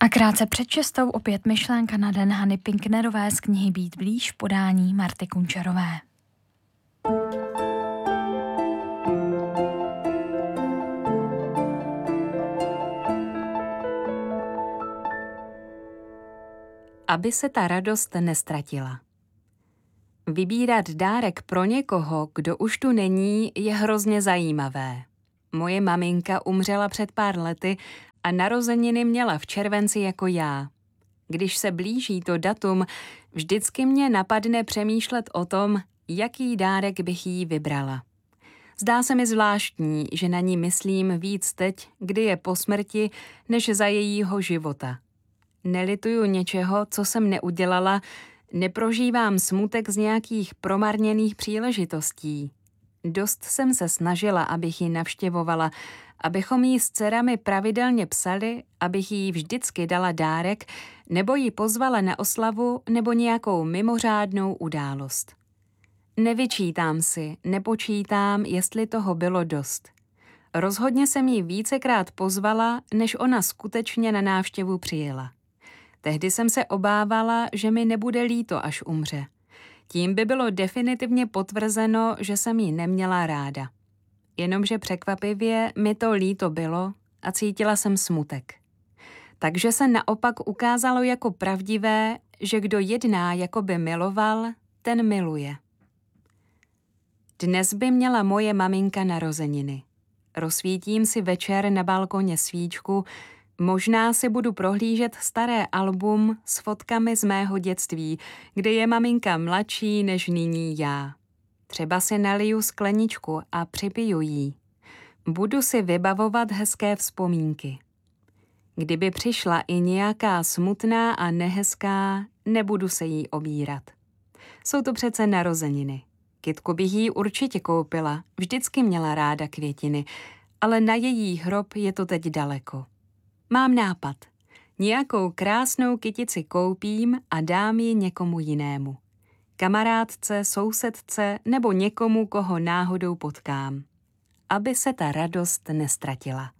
A krátce před 6 opět myšlenka na den Hany Pinknerové z knihy Být blíž v podání Marty Kunčarové. Aby se ta radost nestratila. Vybírat dárek pro někoho, kdo už tu není, je hrozně zajímavé. Moje maminka umřela před pár lety a narozeniny měla v červenci jako já. Když se blíží to datum, vždycky mě napadne přemýšlet o tom, jaký dárek bych jí vybrala. Zdá se mi zvláštní, že na ní myslím víc teď, kdy je po smrti, než za jejího života. Nelituju něčeho, co jsem neudělala, neprožívám smutek z nějakých promarněných příležitostí. Dost jsem se snažila, abych ji navštěvovala, abychom jí s dcerami pravidelně psali, abych jí vždycky dala dárek, nebo ji pozvala na oslavu nebo nějakou mimořádnou událost. Nevyčítám si, nepočítám, jestli toho bylo dost. Rozhodně jsem ji vícekrát pozvala, než ona skutečně na návštěvu přijela. Tehdy jsem se obávala, že mi nebude líto, až umře. Tím by bylo definitivně potvrzeno, že jsem ji neměla ráda. Jenomže překvapivě mi to líto bylo a cítila jsem smutek. Takže se naopak ukázalo jako pravdivé, že kdo jedná, jako by miloval, ten miluje. Dnes by měla moje maminka narozeniny. Rozsvítím si večer na balkoně svíčku, možná si budu prohlížet staré album s fotkami z mého dětství, kde je maminka mladší než nyní já. Třeba si naliju skleničku a připiju jí. Budu si vybavovat hezké vzpomínky. Kdyby přišla i nějaká smutná a nehezká, nebudu se jí obírat. Jsou to přece narozeniny. Kytku bych jí určitě koupila, vždycky měla ráda květiny, ale na její hrob je to teď daleko. Mám nápad. Nějakou krásnou kytici koupím a dám ji někomu jinému. Kamarádce, sousedce nebo někomu, koho náhodou potkám. Aby se ta radost nestratila.